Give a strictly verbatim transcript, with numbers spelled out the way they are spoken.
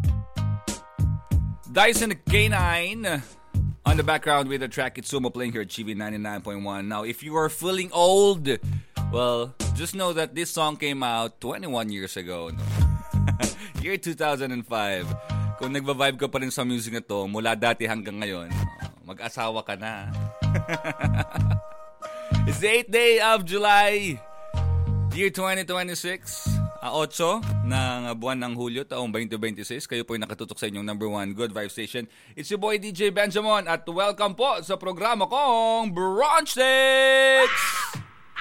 Dyson K nine on the background with the track Itsumo playing here at G V ninety-nine point one. Now, if you are feeling old, well, just know that this song came out twenty-one years ago. No? Year two thousand five. Kung nagbavibe ka pa rin sa music na to, mula dati hanggang ngayon, mag-asawa ka na. It's the eighth day of July, year twenty twenty-six. Uh, otso ng buwan ng Hulyo, taong twenty twenty-six. Kayo po ay nakatutok sa inyong number one Good Vibe Station. It's your boy D J Benjamin at welcome po sa programa kong Brunch Sticks!